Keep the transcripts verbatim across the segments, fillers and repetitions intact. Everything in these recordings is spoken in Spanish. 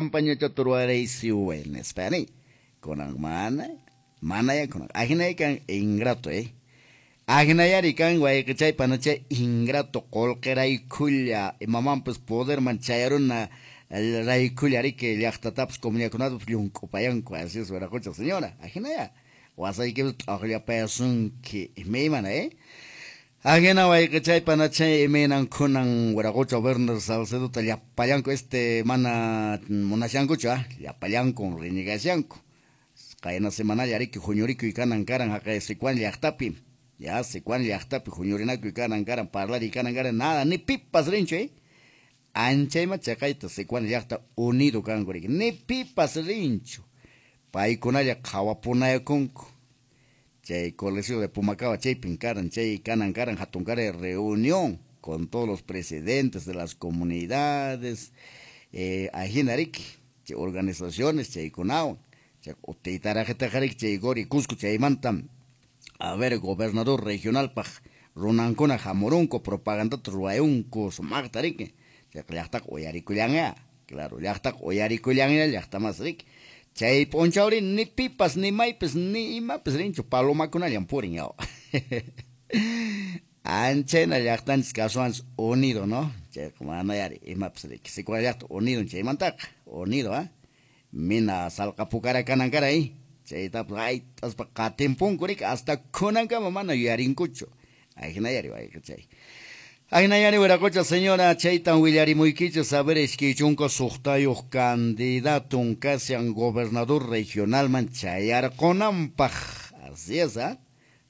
campaña chaturuarei siu en España. Con mana, mana ya con agina kan ingrato eh. Agina ya rican guay que chay panache ingrato colquerai kulia y mamá pues poder manchar una el rai kulia que ya hasta taps comunidad con otro un copayanco así es verdad cocha señora. Agina ya. O así que aglia pesun que me imana eh. Agena guay que chay panache menan kunan guaragocho vernos salcedo ya payanco este mana monashanco cha ya payanco renigashanco. Kayana semana yari que juñorico y canan caran acá se cuan yachtapi. Ya se cuan yachtapi juñorinaco y canan caran parlar y canan caran nada ni pipas rincho eh. Anchema chakaita se cuan yachta unido cangori ni pipas rincho. Pai conaya kawapunaya conco. Chay colegio de Pumacaba chay pincaran chay canan caran hatuncare reunión con todos los presidentes de las comunidades eh ajinariki, chay organizaciones chay conao. A ver, gobernador regional pa Runancona Jamoronco, propaganda truaunco, sumagtarique. Ya que ya está oyariculianga, claro, ya está oyariculianga, ya está más rico. Chay ponchauri ni pipas, ni maipes, ni imapes, rincho, paloma con aliampurin yao. Anchena ya están casuans unido, ¿no? Chay como anayari, imapes, rico. Se cual ya unido, chay mantac, unido, ¿ah? Mina salkapukara kanankara ahí. Chaita ay hasta katimpun kurik hasta kunanka mamana yarinkucho. Ay nayari ay chay. Ay nayari wera cocha señora Chaita Willari muy quicho saber es que chunco suhtayo candidato un casi an gobernador regional manchayar conampaj. Así es, ¿ah?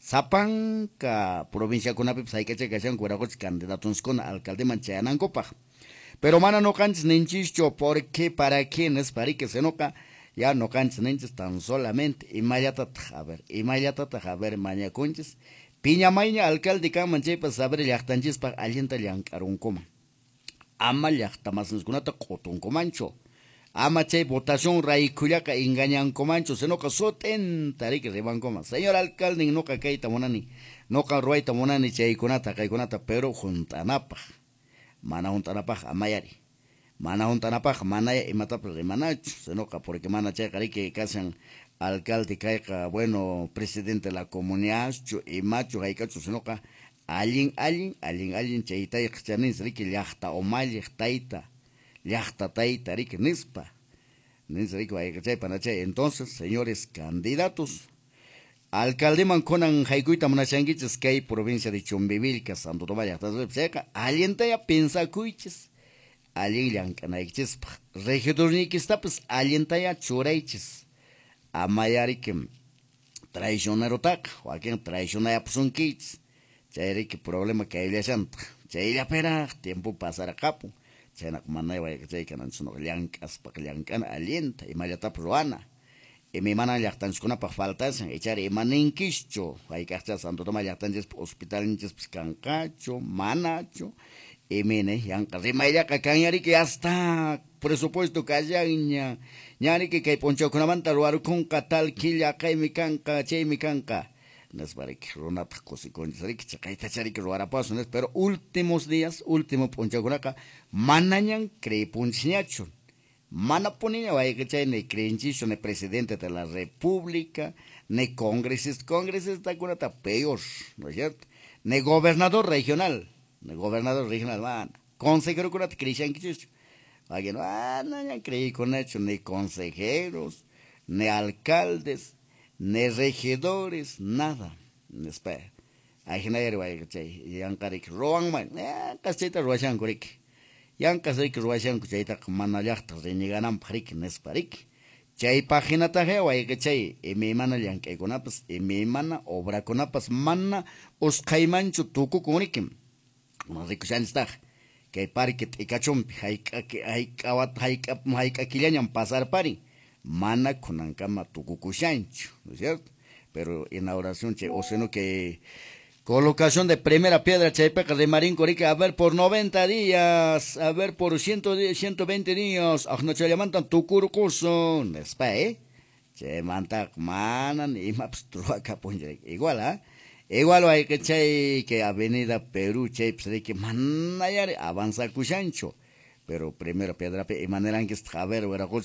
Zapanca provincia conapip saikeche kachan wera cocha candidato con alcalde manchayanancopaj. Pero mana no canches ninchicho, porque para quienes, para que se noca, ya no canches ninches tan solamente, y mayata a ver, y mayata a ver, maña conches, piña maña, alcalde camanche, para saber yachtanchis para alienta yancarun coma. Ama yachtamas nesgunata cotun comancho. Ama che votación raicuyaca engañan comancho, se noca soten, tarik reban coma. Señor alcalde, no cacaita monani, no carruaita monani, che iconata, caiconata, pero juntanapa. Mana juntanapaj amayari. Mana juntanapaj manaya y matapre manacho. Se noca porque mana chacari que casan alcalde caica, bueno, presidente de la comunidad, y macho caicacho se noca. Alguien, alguien, alguien, alguien, chaita y chanin, rique llachta o mal taita, llachta taita, rique nispa. Nisrico hay que panache. Entonces, señores candidatos, alcalde manconan haikuita monachanguiches que hay provincia de Chumbivilca, Santo Tomás, hasta seca, alienta ya pensa cuiches, alien canaiches, regidor ni que está pues alienta ya churaiches, amayari que traicionero tac, o a quien traiciona ya pues un kits, chairi que problema que hay de santa, chairi pera, tiempo pasar a capo, chana como no hay que canan son liancas, para que liancan alienta, y mayata pruana. Y mi mana yachtanch kuna pa faltas echar y maninquicho hay que hacer santo toma yachtanches hospital ninches piscancacho manacho y mene yanca rima ya cacanyari que hasta presupuesto callaña ñari que que poncho kuna manta ruaru con catal quilla kai mi canca che mi canca nos pare que ronata cosi con que chacaita chari que ruara paso pero últimos días último poncho kuna ka manañan cree punchiñacho. Mana ponía vaya que chay ne creenchicho ne presidente de la república, ne congresista, congresista con una peor, ¿no es cierto? Ne gobernador regional, ne gobernador regional, man, consejero con una cristian quichucho. Alguien, ah, no, ya creí con hecho, ne consejeros, ne alcaldes, ne regidores, nada, espera. Hay gente vaya que chay, yan carik, roan man, eh, cachita roachan corik. Yang kasih keruasan ku cai tak mana lihat terjeniganam parik nes parik. Cai página tahe wai ke cai eme mana yang ke konapas eme mana obra konapas mana os kaiman chu tuku kunikim. Mari kusan stah. Ke parik ke ikachum hai ke hai kawat hai kap hai kakilian yang pasar pari. Mana kunan kama tuku kusanchu, ¿no es cierto? Pero inauguración che o seno que colocación de primera piedra Chaipeca de Marín Corica, a ver por noventa días, a ver por ciento veinte días, ah no se levantan tu curcoso, nespa eh, se manta manan y maps truaca ponje, igual ah, igual hay que chay que Avenida Perú chay pues que manayar avanza cuchancho, pero primera piedra y manera que está a ver